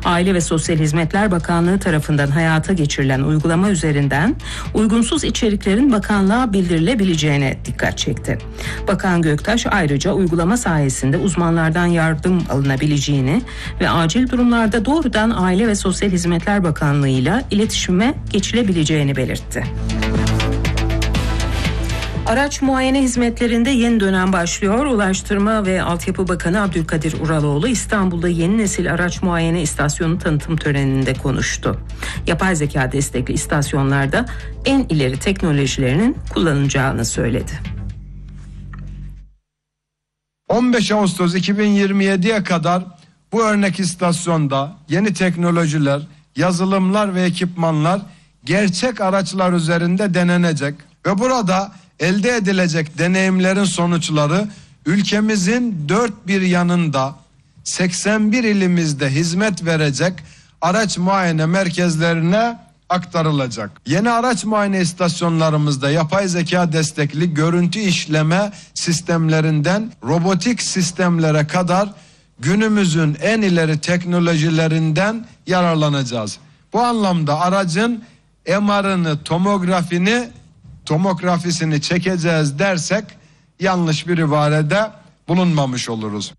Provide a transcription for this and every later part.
Aile ve Sosyal Hizmetler Bakanlığı tarafından hayata geçirilen uygulama üzerinden uygunsuz içeriklerin bakanlığa bildirilebileceğine dikkat çekti. Bakan Göktaş ayrıca uygulama sayesinde uzmanlardan yardım alınabileceğini ve acil durumlarda doğrudan Aile ve Sosyal Hizmetler Bakanlığı ile iletişime geçilebileceğini belirtti. Araç muayene hizmetlerinde yeni dönem başlıyor. Ulaştırma ve Altyapı Bakanı Abdülkadir Uraloğlu İstanbul'da yeni nesil araç muayene istasyonu tanıtım töreninde konuştu. Yapay zeka destekli istasyonlarda en ileri teknolojilerinin kullanılacağını söyledi. 15 Ağustos 2027'ye kadar bu örnek istasyonda yeni teknolojiler, yazılımlar ve ekipmanlar gerçek araçlar üzerinde denenecek ve burada elde edilecek deneyimlerin sonuçları ülkemizin dört bir yanında 81 ilimizde hizmet verecek araç muayene merkezlerine aktarılacak. Yeni araç muayene istasyonlarımızda yapay zeka destekli görüntü işleme sistemlerinden robotik sistemlere kadar günümüzün en ileri teknolojilerinden yararlanacağız. Bu anlamda aracın MR'ını, tomografisini çekeceğiz dersek yanlış bir ibarede bulunmamış oluruz.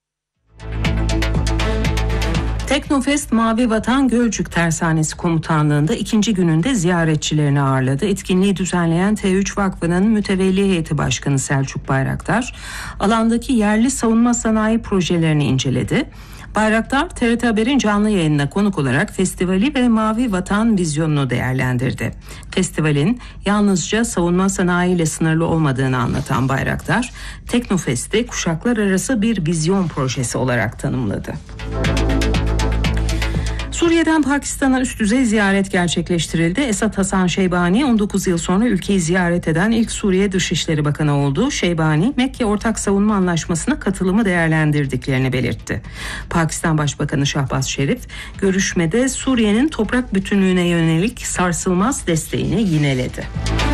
Teknofest Mavi Vatan Gölcük Tersanesi Komutanlığı'nda ikinci gününde ziyaretçilerini ağırladı. Etkinliği düzenleyen T3 Vakfı'nın mütevelli heyeti başkanı Selçuk Bayraktar, alandaki yerli savunma sanayi projelerini inceledi. Bayraktar, TRT Haber'in canlı yayınına konuk olarak festivali ve Mavi Vatan vizyonunu değerlendirdi. Festivalin yalnızca savunma sanayi ile sınırlı olmadığını anlatan Bayraktar, Teknofest'i kuşaklar arası bir vizyon projesi olarak tanımladı. Suriye'den Pakistan'a üst düzey ziyaret gerçekleştirildi. Esad Hasan Şeybani 19 yıl sonra ülkeyi ziyaret eden ilk Suriye Dışişleri Bakanı oldu. Şeybani, Mekke Ortak Savunma Anlaşması'na katılımı değerlendirdiklerini belirtti. Pakistan Başbakanı Şahbaz Şerif, görüşmede Suriye'nin toprak bütünlüğüne yönelik sarsılmaz desteğini yineledi.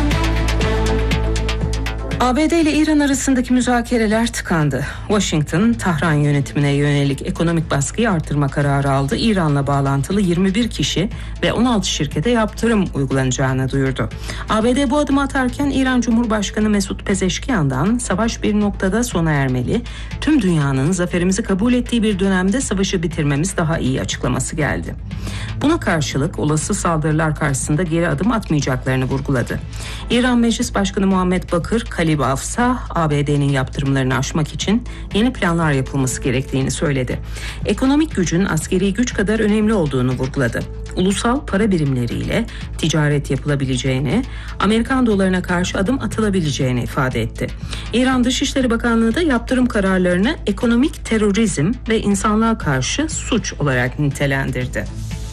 ABD ile İran arasındaki müzakereler tıkandı. Washington, Tahran yönetimine yönelik ekonomik baskıyı artırma kararı aldı. İran'la bağlantılı 21 kişi ve 16 şirkete yaptırım uygulanacağını duyurdu. ABD bu adımı atarken İran Cumhurbaşkanı Mesut Pezeşkiyan'dan savaş bir noktada sona ermeli, tüm dünyanın zaferimizi kabul ettiği bir dönemde savaşı bitirmemiz daha iyi açıklaması geldi. Buna karşılık olası saldırılar karşısında geri adım atmayacaklarını vurguladı. İran Meclis Başkanı Muhammed Bakır Kalib Afsah, ABD'nin yaptırımlarını aşmak için yeni planlar yapılması gerektiğini söyledi. Ekonomik gücün askeri güç kadar önemli olduğunu vurguladı. Ulusal para birimleriyle ticaret yapılabileceğini, Amerikan dolarına karşı adım atılabileceğini ifade etti. İran Dışişleri Bakanlığı da yaptırım kararlarını ekonomik terörizm ve insanlığa karşı suç olarak nitelendirdi.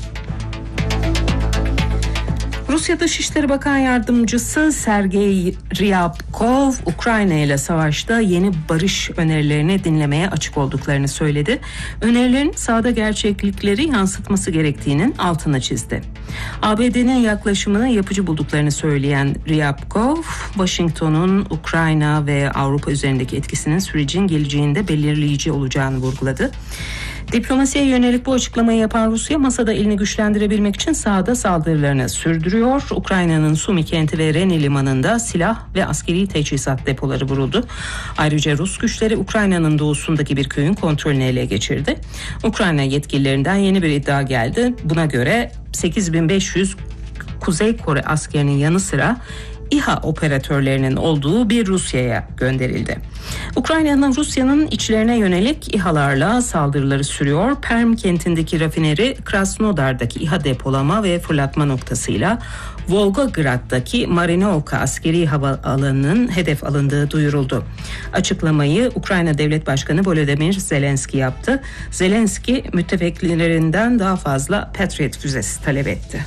Rusya Dışişleri Bakan Yardımcısı Sergey Ryabkov, Ukrayna ile savaşta yeni barış önerilerini dinlemeye açık olduklarını söyledi. Önerilerin sahada gerçeklikleri yansıtması gerektiğinin altını çizdi. ABD'nin yaklaşımını yapıcı bulduklarını söyleyen Ryabkov, Washington'un Ukrayna ve Avrupa üzerindeki etkisinin sürecin geleceğinde belirleyici olacağını vurguladı. Diplomasiye yönelik bu açıklamayı yapan Rusya, masada elini güçlendirebilmek için sahada saldırılarını sürdürüyor. Ukrayna'nın Sumi kenti ve Reni limanında silah ve askeri teçhizat depoları vuruldu. Ayrıca Rus güçleri Ukrayna'nın doğusundaki bir köyün kontrolünü ele geçirdi. Ukrayna yetkililerinden yeni bir iddia geldi. Buna göre 8500 Kuzey Kore askerinin yanı sıra İHA operatörlerinin olduğu bir Rusya'ya gönderildi. Ukrayna'nın Rusya'nın içlerine yönelik İHA'larla saldırıları sürüyor. Perm kentindeki rafineri, Krasnodar'daki İHA depolama ve fırlatma noktasıyla Volgograd'daki Marinovka askeri havaalanının hedef alındığı duyuruldu. Açıklamayı Ukrayna Devlet Başkanı Volodymyr Zelenski yaptı. Zelenski, müttefiklerinden daha fazla Patriot füzesi talep etti.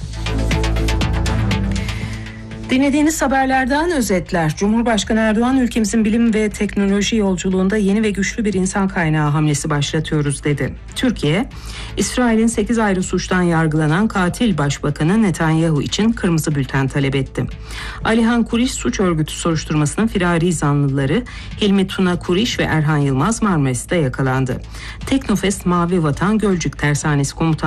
Dinlediğiniz haberlerden özetler. Cumhurbaşkanı Erdoğan, ülkemizin bilim ve teknoloji yolculuğunda yeni ve güçlü bir insan kaynağı hamlesi başlatıyoruz dedi. Türkiye, İsrail'in 8 ayrı suçtan yargılanan katil başbakanı Netanyahu için kırmızı bülten talep etti. Alihan Kuriş suç örgütü soruşturmasının firari zanlıları Hilmi Tuna Kuriş ve Erhan Yılmaz Marmaris'te yakalandı. Teknofest Mavi Vatan Gölcük Tersanesi Komutanlığı